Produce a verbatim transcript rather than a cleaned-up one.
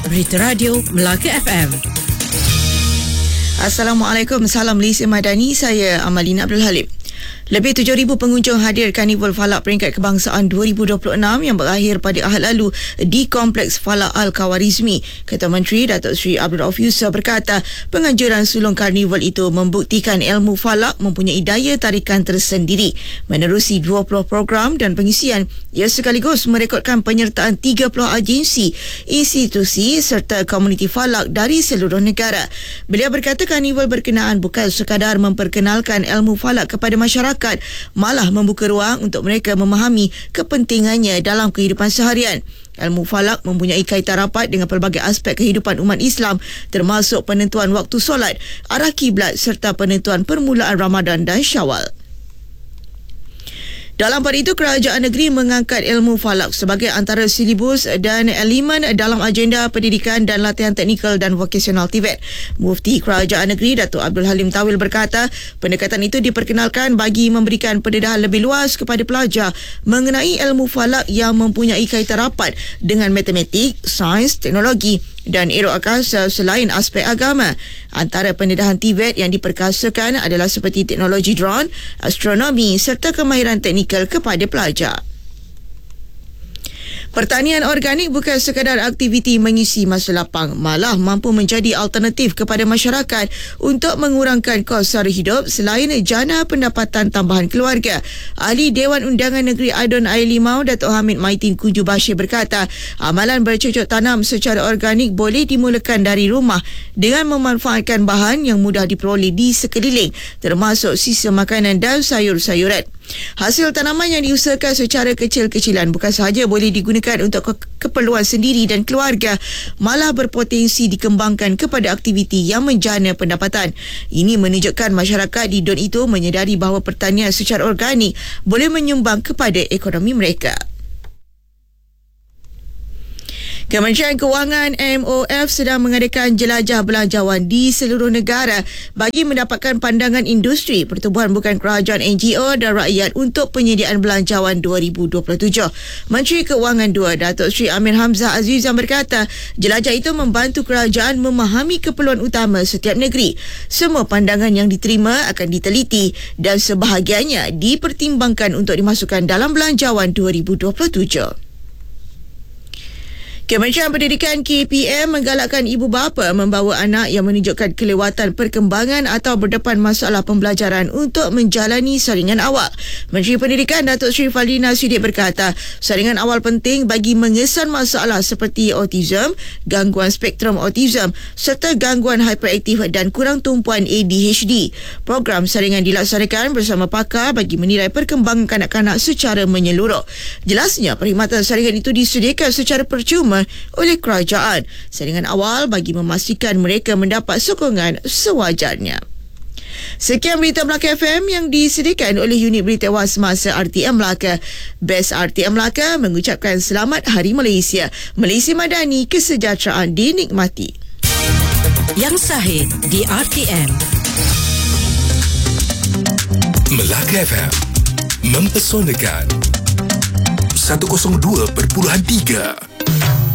Berita Radio Melaka F M. Assalamualaikum, salam Malaysia Madani, saya Amalina Abdul Halim. Lebih tujuh ribu pengunjung hadir Karnival Falak Peringkat Kebangsaan dua ribu dua puluh enam yang berakhir pada Ahad lalu di Kompleks Falak Al-Khawarizmi. Ketua Menteri Datuk Seri Abdul Rauf Yusof berkata, penganjuran sulung Karnival itu membuktikan ilmu falak mempunyai daya tarikan tersendiri. Menerusi dua puluh program dan pengisian, ia sekaligus merekodkan penyertaan tiga puluh agensi, institusi serta komuniti falak dari seluruh negara. Beliau berkata Karnival berkenaan bukan sekadar memperkenalkan ilmu falak kepada masyarakat, malah membuka ruang untuk mereka memahami kepentingannya dalam kehidupan seharian. Ilmu falak mempunyai kaitan rapat dengan pelbagai aspek kehidupan umat Islam, termasuk penentuan waktu solat, arah kiblat serta penentuan permulaan Ramadan dan Syawal. Dalam pada itu, Kerajaan Negeri mengangkat ilmu falak sebagai antara silibus dan elemen dalam agenda pendidikan dan latihan teknikal dan vokasional T V E T. Mufti Kerajaan Negeri Datuk Abdul Halim Tawil berkata, pendekatan itu diperkenalkan bagi memberikan pendedahan lebih luas kepada pelajar mengenai ilmu falak yang mempunyai kaitan rapat dengan matematik, sains, teknologi dan aero angkasa selain aspek agama. Antara pendedahan T V E T yang diperkasakan adalah seperti teknologi drone, astronomi serta kemahiran teknikal kepada pelajar. Pertanian organik bukan sekadar aktiviti mengisi masa lapang, malah mampu menjadi alternatif kepada masyarakat untuk mengurangkan kos sara hidup selain jana pendapatan tambahan keluarga. Ahli Dewan Undangan Negeri Aidon Air Limau Datuk Hamid Maitin Kuju Bashir berkata, amalan bercocok tanam secara organik boleh dimulakan dari rumah dengan memanfaatkan bahan yang mudah diperoleh di sekeliling, termasuk sisa makanan dan sayur-sayuran. Hasil tanaman yang diusahakan secara kecil-kecilan bukan sahaja boleh digunakan untuk ke- keperluan sendiri dan keluarga, malah berpotensi dikembangkan kepada aktiviti yang menjana pendapatan. Ini menunjukkan masyarakat di D U N itu menyedari bahawa pertanian secara organik boleh menyumbang kepada ekonomi mereka. Kementerian Kewangan M O F sedang mengadakan jelajah belanjawan di seluruh negara bagi mendapatkan pandangan industri, pertubuhan bukan kerajaan, N G O dan rakyat untuk penyediaan belanjawan dua ribu dua puluh tujuh. Menteri Kewangan dua Datuk Seri Amir Hamzah Azizan berkata, jelajah itu membantu kerajaan memahami keperluan utama setiap negeri. Semua pandangan yang diterima akan diteliti dan sebahagiannya dipertimbangkan untuk dimasukkan dalam belanjawan dua ribu dua puluh tujuh. Kementerian Pendidikan K P M menggalakkan ibu bapa membawa anak yang menunjukkan kelewatan perkembangan atau berdepan masalah pembelajaran untuk menjalani saringan awal. Menteri Pendidikan Datuk Seri Faldina Siddiq berkata, saringan awal penting bagi mengesan masalah seperti autism, gangguan spektrum autism serta gangguan hyperaktif dan kurang tumpuan A D H D. Program saringan dilaksanakan bersama pakar bagi menilai perkembangan kanak-kanak secara menyeluruh. Jelasnya, perkhidmatan saringan itu disediakan secara percuma oleh kerajaan. Saringan awal bagi memastikan mereka mendapat sokongan sewajarnya. Sekian berita Melaka F M yang disediakan oleh unit berita Was Masa R T M Melaka. Best R T M Melaka mengucapkan selamat Hari Malaysia. Malaysia Madani, kesejahteraan dinikmati. Yang sahih di R T M. Melaka F M mempesonakan seratus dua perpuluhan tiga.